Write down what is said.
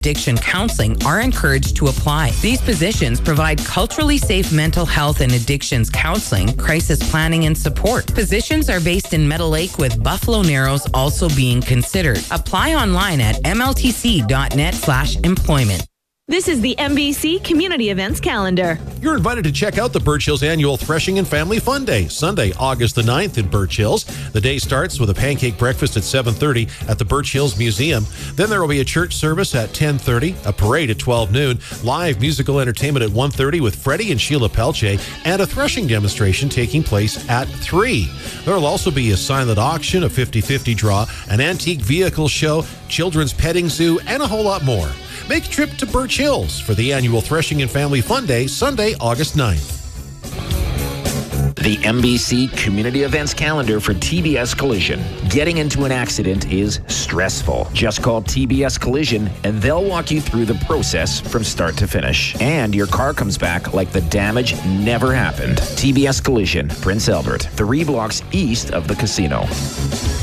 addiction counseling are encouraged to apply. These positions provide culturally safe mental health and addictions counseling, crisis planning, and support. Positions are based in Meadow Lake, with Buffalo Narrows also being considered. Apply online at mltc.net/employment. This is the MBC Community Events Calendar. You're invited to check out the Birch Hills Annual Threshing and Family Fun Day, Sunday, August the 9th in Birch Hills. The day starts with a pancake breakfast at 7:30 at the Birch Hills Museum. Then there will be a church service at 10:30, a parade at 12 noon, live musical entertainment at 1:30 with Freddie and Sheila Pelche, and a threshing demonstration taking place at 3. There will also be a silent auction, a 50-50 draw, an antique vehicle show, children's petting zoo, and a whole lot more. Make a trip to Birch Hills for the annual Threshing and Family Fun Day, Sunday, August 9th. The MBC Community Events Calendar for TBS Collision. Getting into an accident is stressful. Just call TBS Collision and they'll walk you through the process from start to finish. And your car comes back like the damage never happened. TBS Collision, Prince Albert, 3 blocks east of the casino.